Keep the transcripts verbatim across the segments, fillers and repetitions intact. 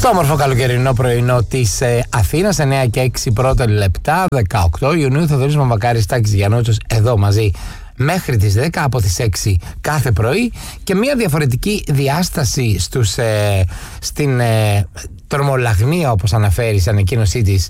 Στο όμορφο καλοκαιρινό πρωινό της ε, Αθήνας, εννιά και έξι πρώτα λεπτά, δεκαοκτώ Ιουνίου, Θοδωρής Μαμβακάρης, Τάκης Γιαννούτσος, εδώ μαζί μέχρι τις δέκα, από τις έξι κάθε πρωί, και μια διαφορετική διάσταση στους, ε, στην ε, τρομολαγνία, όπως αναφέρει σε ανακοίνωσή της,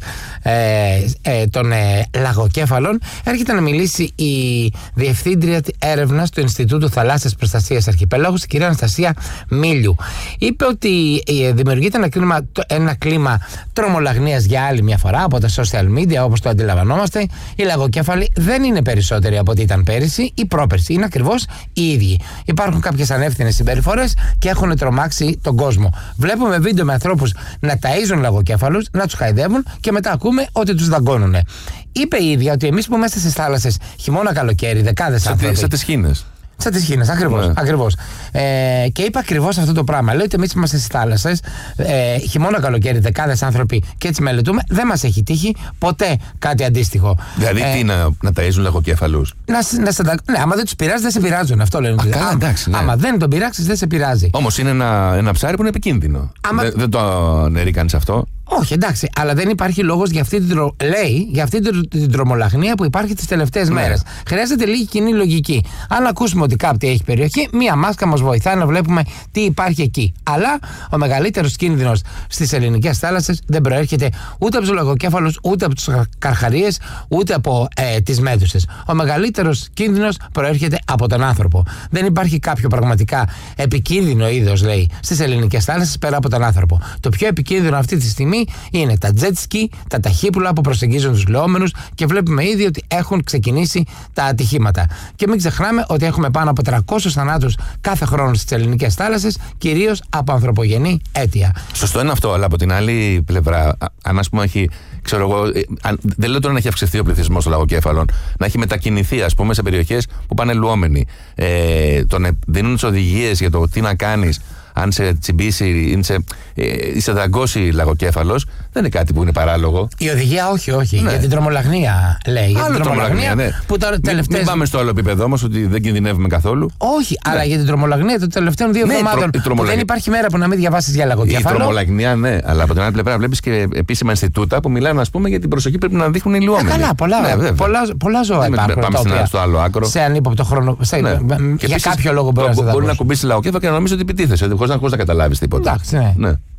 ε, ε, των ε, λαγοκέφαλων. Έρχεται να μιλήσει η Διευθύντρια Έρευνας του Ινστιτούτου Θαλάσσιας Προστασίας Αρχιπέλαγους, η κυρία Αναστασία Μίλιου. Είπε ότι ε, δημιουργείται ένα κλίμα, ένα κλίμα τρομολαγνίας για άλλη μια φορά από τα social media, όπως το αντιλαμβανόμαστε. Οι λαγοκέφαλοι δεν είναι περισσότεροι από ό,τι ήταν πέρυσι ή πρόπερσι. Είναι ακριβώς οι ίδιοι. Υπάρχουν κάποιες ανεύθυνες συμπεριφορές και έχουν τρομάξει τον κόσμο. Βλέπουμε βίντεο με ανθρώπους να ταΐζουν λαγοκέφαλους, να τους χαϊδεύουν και μετά ακούμε ότι τους δαγκώνουν. Είπε η ίδια ότι εμείς που είμαστε στις θάλασσες χειμώνα καλοκαίρι, δεκάδες άνθρωποι. Σαν τις χήνες. Σαν τις χήνες, ακριβώς. Ναι. ακριβώς. Ε, και είπε ακριβώς αυτό το πράγμα. Λέει ότι εμείς είμαστε στις θάλασσες, ε, χειμώνα καλοκαίρι, δεκάδες άνθρωποι, και έτσι μελετούμε. Δεν μας έχει τύχει ποτέ κάτι αντίστοιχο. Δηλαδή, ε, τι να, να ταΐζουν λαγοκέφαλους. Να, να σε, ναι, άμα δεν τους πειράζει, δεν σε πειράζουν. Αυτό λένε. Α, καλά, εντάξει, ναι. Άμα δεν τον πειράξεις, δεν σε πειράζει. Όμως είναι ένα, ένα ψάρι που είναι επικίνδυνο. Άμα... Δεν, δεν το αναιρεί κανείς αυτό. Όχι, εντάξει, αλλά δεν υπάρχει λόγος για αυτή την, τρο... λέει, για αυτή την, την τρομολαγνία που υπάρχει τις τελευταίες ναι. μέρες. Χρειάζεται λίγη κοινή λογική. Αν ακούσουμε ότι κάτι έχει περιοχή, μία μάσκα μας βοηθάει να βλέπουμε τι υπάρχει εκεί. Αλλά ο μεγαλύτερος κίνδυνος στις ελληνικές θάλασσες δεν προέρχεται ούτε από τους λαγοκέφαλους, ούτε από τους καρχαρίες, ούτε από ε, τις μέδουσες. Ο μεγαλύτερος κίνδυνος προέρχεται από τον άνθρωπο. Δεν υπάρχει κάποιο πραγματικά επικίνδυνο είδος, λέει, στις ελληνικές θάλασσες πέρα από τον άνθρωπο. Το πιο επικίνδυνο αυτή τη στιγμή είναι τα jet ski, τα ταχύπουλα που προσεγγίζουν τους λεόμενους, και βλέπουμε ήδη ότι έχουν ξεκινήσει τα ατυχήματα. Και μην ξεχνάμε ότι έχουμε πάνω από τριακόσιους θανάτους κάθε χρόνο στις ελληνικές θάλασσες, κυρίως από ανθρωπογενή αίτια. Σωστό είναι αυτό, αλλά από την άλλη πλευρά, αν ας πούμε έχει, ξέρω εγώ, αν, δεν λέω τώρα να έχει αυξηθεί ο πληθυσμός των λαγοκέφαλων, να έχει μετακινηθεί, ας πούμε, σε περιοχές που πάνε λουόμενοι. Ε, τον δίνουν τις οδηγίες για το τι να κάνεις. Αν σε τσιμπήσει ή σε, ε, σε δαγκώσει λαγοκέφαλος, δεν είναι κάτι που είναι παράλογο. Η οδηγία όχι, όχι. Ναι. Για την τρομολαγνία λέει. Για Άλλο την τρομολαγνία, ναι. που τώρα τελευταίες... Μην, μην πάμε στο άλλο επίπεδο όμως, ότι δεν κινδυνεύουμε καθόλου. Όχι, ναι. αλλά για την τρομολαγνία των τελευταίων δύο ναι, εβδομάδων. Τρο, τρομολαγ... Δεν υπάρχει μέρα που να μην διαβάσεις για λαγοκέφαλο. Η τρομολαγνία, ναι, αλλά από την άλλη πλευρά βλέπεις και επίσημα Ινστιτούτα που μιλάνε, ας πούμε, για την προσοχή πρέπει να δείχνουν οι λουόμενοι. Ε, καλά, πολλά, ναι, πολλά, πολλά ζώα υπάρχουν. Πάμε στο άλλο άκρο. Σε ανύποπτο χρόνο. Για κάποιο λόγο μπορεί να κουμπίσει λαγοκέφαλο και να νομίζει ότι επιτίθεσαι, χωρίς να καταλάβει τίποτα. Εντάξει, ναι. ναι.